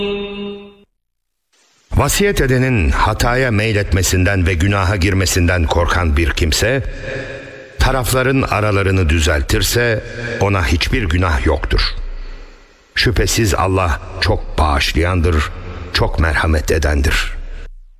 Vasiyet edenin hataya meyletmesinden ve günaha girmesinden korkan bir kimse, tarafların aralarını düzeltirse ona hiçbir günah yoktur. Şüphesiz Allah çok bağışlayandır, çok merhamet edendir.